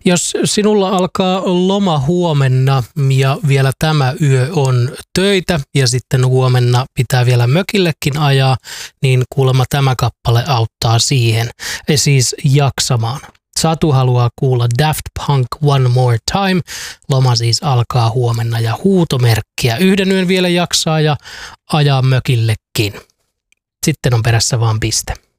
Jos sinulla alkaa loma huomenna ja vielä tämä yö on töitä ja sitten huomenna pitää vielä mökillekin ajaa, niin kuulemma tämä kappale auttaa siihen, siis jaksamaan. Satu haluaa kuulla Daft Punk One More Time. Loma siis alkaa huomenna ja huutomerkkiä. Yhden yön vielä jaksaa ja ajaa mökillekin. Sitten on perässä vaan piste.